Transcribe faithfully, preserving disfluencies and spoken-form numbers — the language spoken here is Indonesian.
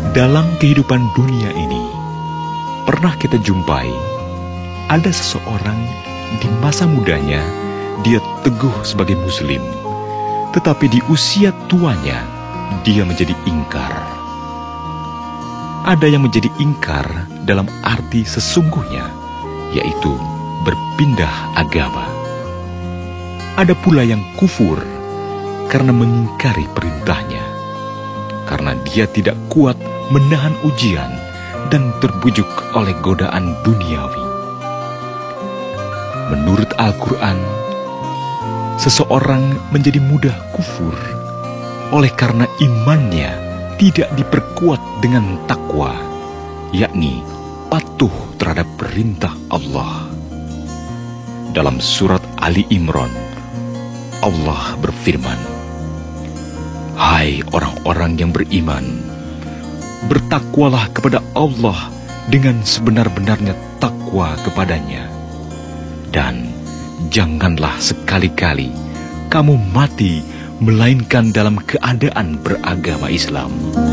Dalam kehidupan dunia ini, pernah kita jumpai ada seseorang di masa mudanya dia teguh sebagai muslim, tetapi di usia tuanya dia menjadi ingkar. Ada yang menjadi ingkar dalam arti sesungguhnya, yaitu berpindah agama. Ada pula yang kufur karena mengingkari perintahnya, karena dia tidak kuat menahan ujian dan terbujuk oleh godaan duniawi. Menurut Al-Quran, seseorang menjadi mudah kufur oleh karena imannya tidak diperkuat dengan takwa, yakni patuh terhadap perintah Allah. Dalam surat Ali Imran, Allah berfirman, "Hai orang-orang yang beriman, bertakwalah kepada Allah dengan sebenar-benarnya takwa kepadanya, dan janganlah sekali-kali kamu mati melainkan dalam keadaan beragama Islam."